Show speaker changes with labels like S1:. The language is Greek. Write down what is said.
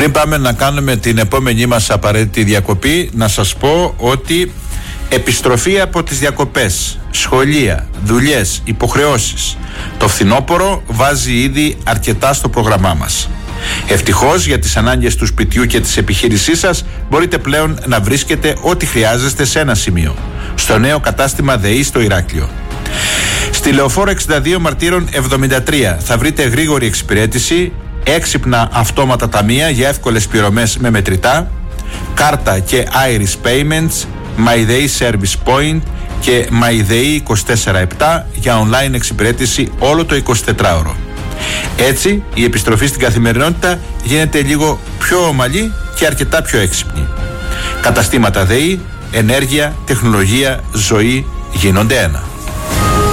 S1: Πριν πάμε να κάνουμε την επόμενή μας απαραίτητη διακοπή, να σας πω ότι επιστροφή από τις διακοπές, σχολεία, δουλειές, υποχρεώσεις. Το φθινόπωρο βάζει ήδη αρκετά στο πρόγραμμά μας. Ευτυχώς για τις ανάγκες του σπιτιού και της επιχείρησής σας μπορείτε πλέον να βρίσκετε ό,τι χρειάζεστε σε ένα σημείο, στο νέο κατάστημα ΔΕΗ στο Ηράκλειο. Στη Λεωφόρο 62 Μαρτύρων 73 θα βρείτε γρήγορη εξυπηρέτηση, έξυπνα αυτόματα ταμεία για εύκολες πληρωμές με μετρητά, κάρτα και Iris Payments, MyDay Service Point και MyDay 24/7 για online εξυπηρέτηση όλο το 24ωρο. Έτσι, η επιστροφή στην καθημερινότητα γίνεται λίγο πιο ομαλή και αρκετά πιο έξυπνη. Καταστήματα ΔΕΗ, ενέργεια, τεχνολογία, ζωή γίνονται ένα.